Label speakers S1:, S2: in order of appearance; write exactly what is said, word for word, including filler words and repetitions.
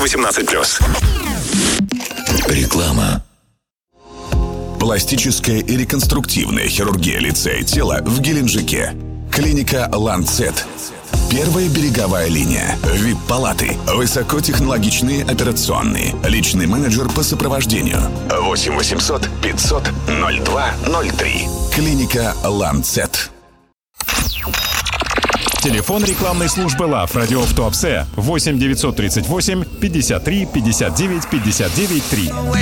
S1: восемнадцать плюс.
S2: Реклама. Пластическая и реконструктивная хирургия лица и тела в Геленджике. Клиника «Ланцет». Первая береговая линия. ви ай пи-палаты. Высокотехнологичные операционные. Личный менеджер по сопровождению. восемь восемьсот пятьсот ноль два ноль три. Клиника «Ланцет».
S3: Телефон рекламной службы ЛАВ «Радио в Туапсе» восемь девятьсот тридцать восемь пятьдесят три пятьдесят девять пятьдесят девять три.